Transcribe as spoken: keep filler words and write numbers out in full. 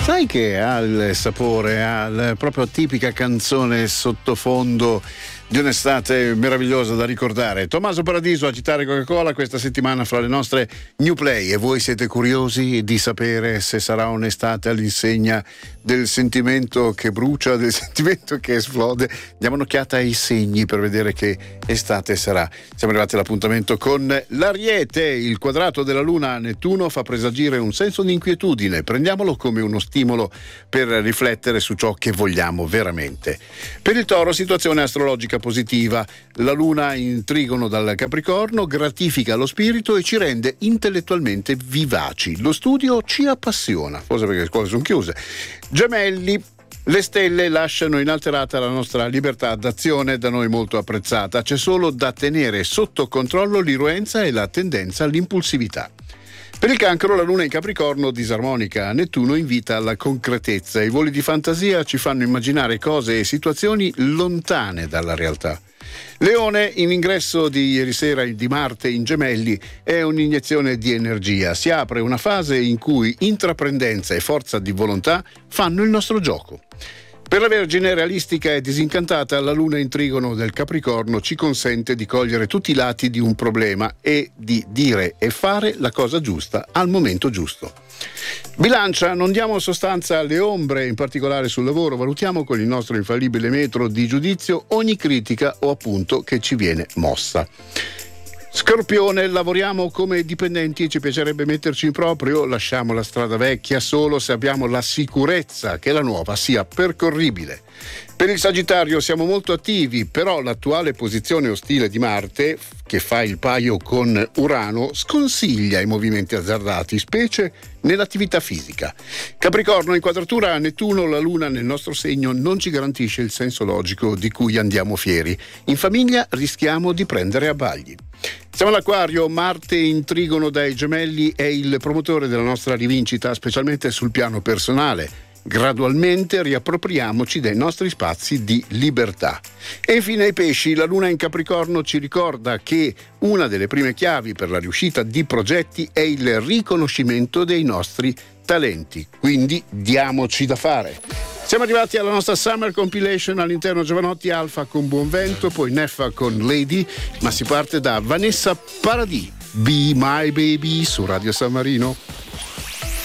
Sai che ha il sapore, ha la proprio tipica canzone sottofondo di un'estate meravigliosa da ricordare. Tommaso Paradiso, Agitare Coca-Cola, questa settimana fra le nostre new play, e voi siete curiosi di sapere se sarà un'estate all'insegna del sentimento che brucia, del sentimento che esplode. Diamo un'occhiata ai segni per vedere che estate sarà. Siamo arrivati all'appuntamento con l'Ariete. Il quadrato della Luna a Nettuno fa presagire un senso di inquietudine. Prendiamolo come uno stimolo per riflettere su ciò che vogliamo veramente. Per il Toro, situazione astrologica positiva. La Luna in trigono dal Capricorno gratifica lo spirito e ci rende intellettualmente vivaci. Lo studio ci appassiona, forse perché le scuole sono chiuse. Gemelli, le stelle lasciano inalterata la nostra libertà d'azione, da noi molto apprezzata. C'è solo da tenere sotto controllo l'irruenza e la tendenza all'impulsività. Per il Cancro, la Luna in Capricorno disarmonica a Nettuno invita alla concretezza. I voli di fantasia ci fanno immaginare cose e situazioni lontane dalla realtà. Leone, in ingresso di ieri sera di Marte in Gemelli, è un'iniezione di energia. Si apre una fase in cui intraprendenza e forza di volontà fanno il nostro gioco. Per la Vergine, realistica e disincantata, la Luna in trigono del Capricorno ci consente di cogliere tutti i lati di un problema e di dire e fare la cosa giusta al momento giusto. Bilancia, non diamo sostanza alle ombre, in particolare sul lavoro. Valutiamo con il nostro infallibile metro di giudizio ogni critica o appunto che ci viene mossa. Scorpione, lavoriamo come dipendenti e ci piacerebbe metterci in proprio. Lasciamo la strada vecchia solo se abbiamo la sicurezza che la nuova sia percorribile. Per il Sagittario, siamo molto attivi, però l'attuale posizione ostile di Marte, che fa il paio con Urano, sconsiglia i movimenti azzardati, specie nell'attività fisica. Capricorno, in quadratura a Nettuno, la Luna nel nostro segno non ci garantisce il senso logico di cui andiamo fieri. In famiglia rischiamo di prendere abbagli. Siamo all'Acquario, Marte in trigono dai Gemelli è il promotore della nostra rivincita, specialmente sul piano personale. Gradualmente riappropriamoci dei nostri spazi di libertà. E infine ai Pesci, la Luna in Capricorno ci ricorda che una delle prime chiavi per la riuscita di progetti è il riconoscimento dei nostri talenti, quindi diamoci da fare. Siamo arrivati alla nostra Summer Compilation, all'interno Giovanotti Alfa con Buon Vento, poi Neffa con Lady, ma si parte da Vanessa Paradis, Be My Baby su Radio San Marino.